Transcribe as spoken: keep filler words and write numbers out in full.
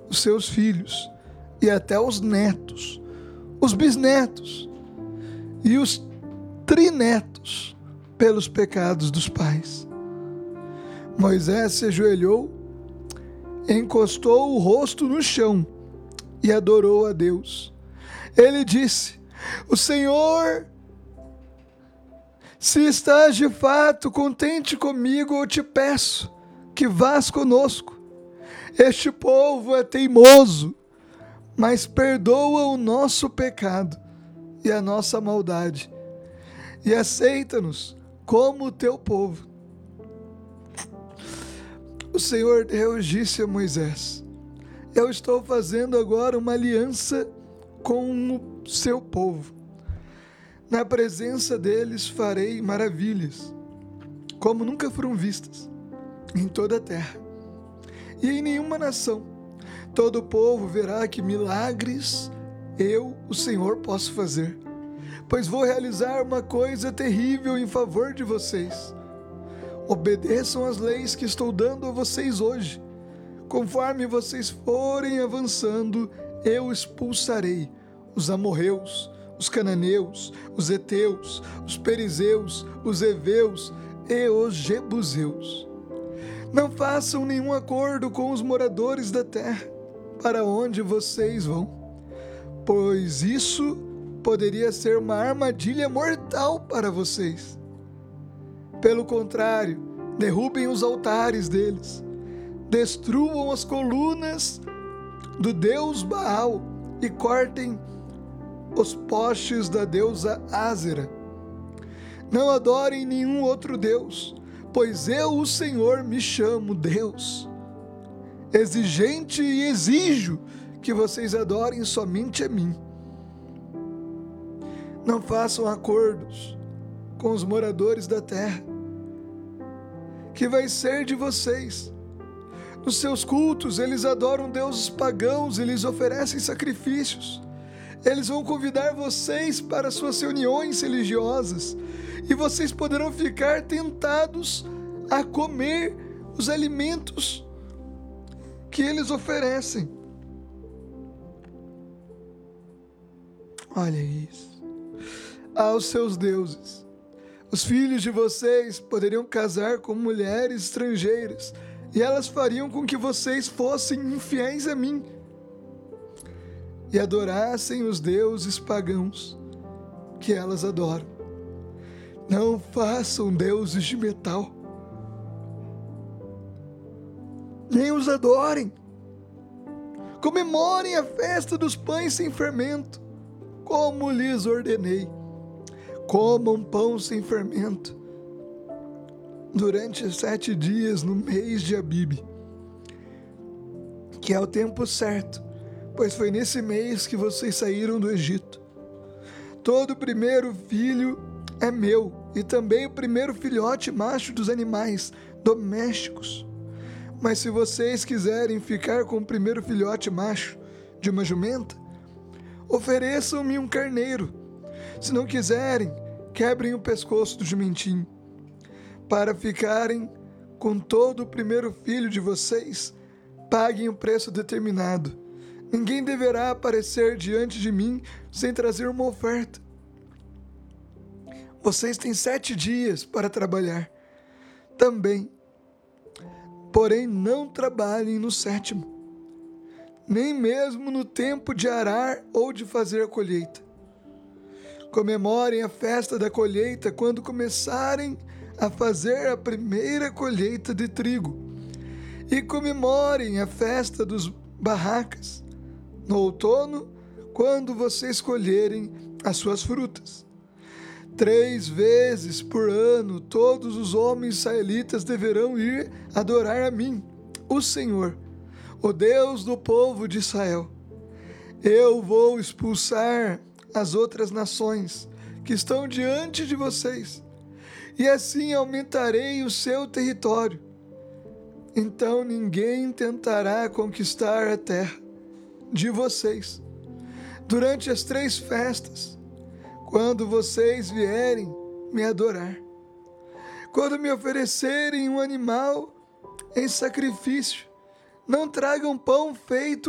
os seus filhos e até os netos, os bisnetos e os trinetos pelos pecados dos pais. Moisés se ajoelhou, encostou o rosto no chão e adorou a Deus. Ele disse: o Senhor, se estás de fato contente comigo, eu te peço que vás conosco. Este povo é teimoso, mas perdoa o nosso pecado e a nossa maldade, e aceita-nos como teu povo. O Senhor Deus disse a Moisés: eu estou fazendo agora uma aliança com o seu povo. Na presença deles farei maravilhas, como nunca foram vistas em toda a terra e em nenhuma nação. Todo o povo verá que milagres eu, o Senhor, posso fazer, pois vou realizar uma coisa terrível em favor de vocês. Obedeçam às leis que estou dando a vocês hoje. Conforme vocês forem avançando, eu expulsarei os amorreus, os cananeus, os heteus, os perizeus, os heveus e os jebuseus. Não façam nenhum acordo com os moradores da terra para onde vocês vão, pois isso poderia ser uma armadilha mortal para vocês. Pelo contrário, derrubem os altares deles, destruam as colunas do deus Baal e cortem os postes da deusa Ázera. Não adorem nenhum outro deus, pois eu, o Senhor, me chamo Deus. Exigente e exijo que vocês adorem somente a mim. Não façam acordos com os moradores da terra, que vai ser de vocês. Nos seus cultos, eles adoram deuses pagãos e lhes oferecem sacrifícios. Eles vão convidar vocês para suas reuniões religiosas e vocês poderão ficar tentados a comer os alimentos que eles oferecem. Olha isso. Aos seus deuses. Os filhos de vocês poderiam casar com mulheres estrangeiras e elas fariam com que vocês fossem infiéis a mim e adorassem os deuses pagãos que elas adoram. Não façam deuses de metal, nem os adorem. Comemorem a festa dos pães sem fermento, como lhes ordenei. Comam pão sem fermento durante sete dias no mês de Abibe, que é o tempo certo, pois foi nesse mês que vocês saíram do Egito. Todo primeiro filho é meu, e também o primeiro filhote macho dos animais domésticos. Mas se vocês quiserem ficar com o primeiro filhote macho de uma jumenta, ofereçam-me um carneiro. Se não quiserem, quebrem o pescoço do jumentinho. Para ficarem com todo o primeiro filho de vocês, paguem o preço determinado. Ninguém deverá aparecer diante de mim sem trazer uma oferta. Vocês têm sete dias para trabalhar também, porém não trabalhem no sétimo, nem mesmo no tempo de arar ou de fazer a colheita. Comemorem a festa da colheita quando começarem a fazer a primeira colheita de trigo. E comemorem a festa dos barracas no outono, quando vocês colherem as suas frutas. Três vezes por ano, todos os homens israelitas deverão ir adorar a mim, o Senhor, o Deus do povo de Israel. Eu vou expulsar as outras nações que estão diante de vocês, e assim aumentarei o seu território. Então ninguém tentará conquistar a terra de vocês durante as três festas, quando vocês vierem me adorar. Quando me oferecerem um animal em sacrifício, não tragam pão feito